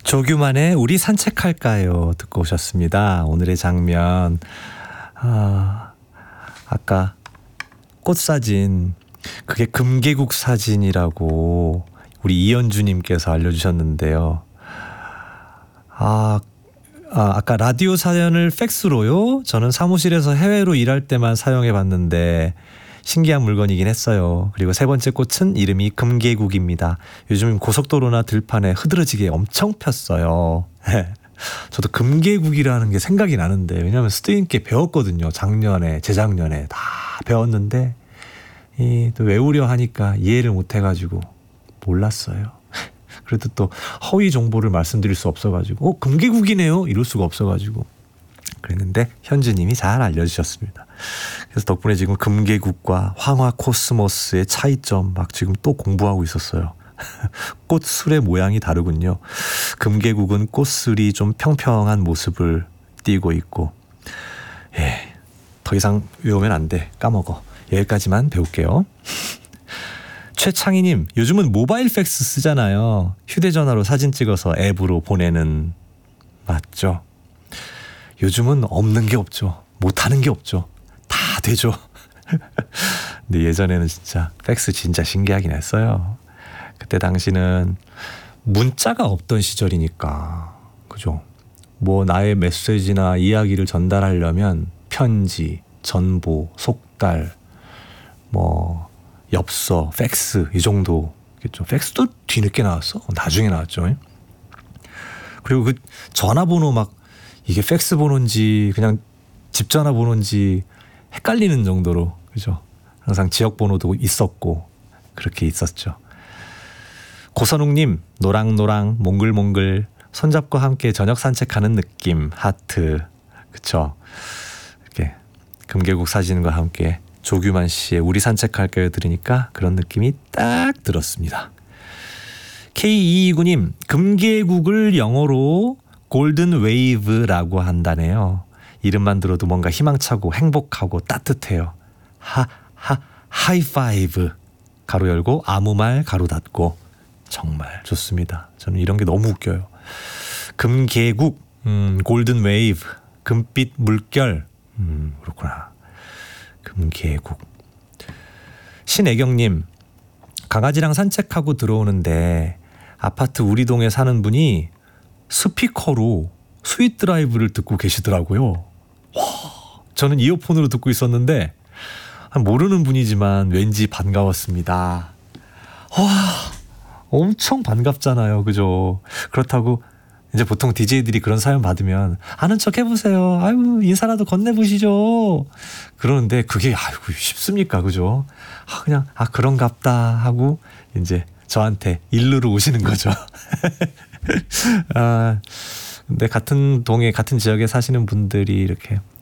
조규만의 우리 산책할까요 듣고 오셨습니다. 오늘의 장면, 아까 꽃사진, 그게 금계국 사진이라고 우리 이현주님께서 알려주셨는데요. 아까 라디오 사연을 팩스로요? 저는 사무실에서 해외로 일할 때만 사용해봤는데 신기한 물건이긴 했어요. 그리고 세 번째 꽃은 이름이 금계국입니다. 요즘 고속도로나 들판에 흐드러지게 엄청 폈어요. 저도 금계국이라는 게 생각이 나는데, 왜냐하면 스튜디오님께 배웠거든요. 재작년에 다 배웠는데 또 외우려 하니까 이해를 못해가지고 몰랐어요. 그래도 또 허위 정보를 말씀드릴 수 없어가지고 금계국이네요 이럴 수가 없어가지고 그랬는데 현주님이 잘 알려주셨습니다. 그래서 덕분에 지금 금계국과 황화 코스모스의 차이점 막 지금 또 공부하고 있었어요. 꽃술의 모양이 다르군요. 금계국은 꽃술이 좀 평평한 모습을 띠고 있고, 더 이상 외우면 안 돼. 까먹어. 여기까지만 배울게요. 최창희님, 요즘은 모바일 팩스 쓰잖아요. 휴대전화로 사진 찍어서 앱으로 보내는. 맞죠? 요즘은 없는 게 없죠. 못하는 게 없죠. 다 되죠. 근데 예전에는 진짜 팩스 진짜 신기하긴 했어요. 그때 당시는 문자가 없던 시절이니까, 그죠? 뭐 나의 메시지나 이야기를 전달하려면 편지, 전보, 속달, 뭐 엽서, 팩스 이 정도겠죠. 팩스도 뒤늦게 나왔어. 나중에 나왔죠. 그리고 그 전화번호 막 이게 팩스 번호인지 그냥 집 전화번호인지 헷갈리는 정도로, 그죠? 항상 지역 번호도 있었고 그렇게 있었죠. 고선웅님, 노랑노랑 몽글몽글 손잡고 함께 저녁 산책하는 느낌 하트. 그쵸? 이렇게 금계국 사진과 함께 조규만 씨의 우리 산책할까요 들으니까 그런 느낌이 딱 들었습니다. K229님, 금계국을 영어로 골든 웨이브라고 한다네요. 이름만 들어도 뭔가 희망차고 행복하고 따뜻해요. 하이파이브 가로 열고 아무 말 가로 닫고. 정말 좋습니다. 저는 이런 게 너무 웃겨요. 금계국, 골든 웨이브, 금빛 물결. 그렇구나. 금계국. 신애경님, 강아지랑 산책하고 들어오는데 아파트 우리 동에 사는 분이 스피커로 스윗 드라이브를 듣고 계시더라고요. 와, 저는 이어폰으로 듣고 있었는데 모르는 분이지만 왠지 반가웠습니다. 와, 엄청 반갑잖아요. 그죠? 그렇다고 이제 보통 DJ들이 그런 사연 받으면 아는 척 해보세요. 아유, 인사라도 건네보시죠. 그러는데 그게 아이고 쉽습니까? 그죠? 그냥 그런갑다 하고 이제 저한테 일르러 오시는 거죠. 근데 같은 동에 같은 지역에 사시는 분들이 이렇게